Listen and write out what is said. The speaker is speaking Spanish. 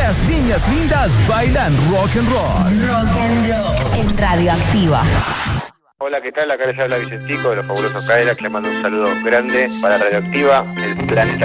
Las niñas lindas bailan rock and roll. Rock and roll en Radioactiva. Hola, ¿qué tal? Acá les habla Vicentico de los Fabulosos Cadillacs. Les mando un saludo grande para Radioactiva, el planeta